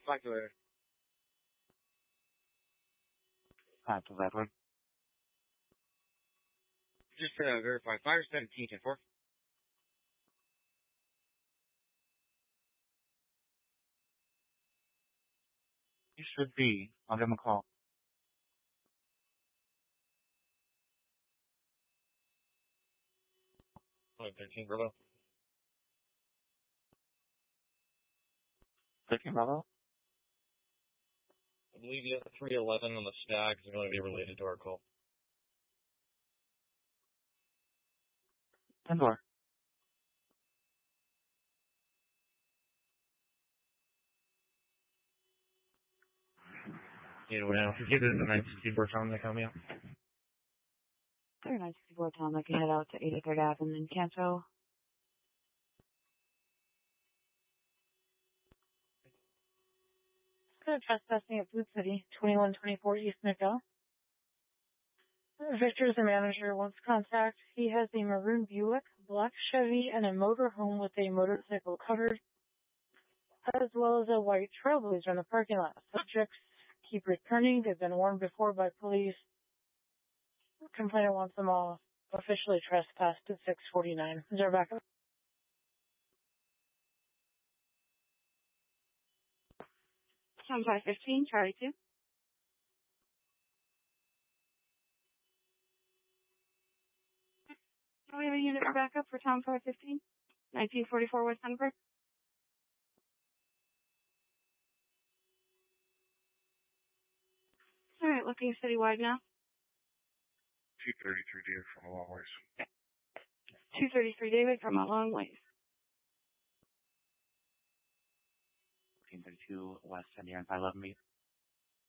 Talk to you later. To that one. Just verify. 517 10 4. You should be. I'll give him a call. 13 Bravo. 13 Bravo? I believe you have 311 on the stack is going to be related to our call. 10-4. You know, now, if you get the 964 Tom that coming out. 964 Tom, I can head out to 83rd Avenue in Canto. Trespassing at Food City, 2124 East Nickel. Victor's the manager wants contact. He has a maroon Buick, black Chevy, and a motorhome with a motorcycle covered, as well as a white Trailblazer in the parking lot. Subjects keep returning. They've been warned before by police. Complainant wants them all officially trespassed at 649. Is there a backup? Tom 515, Charlie 2. Do we have a unit for backup for Tom 515? 1944 West Sunburn. Alright, looking citywide now. 233 David from a long ways. 233 David from a long ways. 1532 West Indiana 511 meter.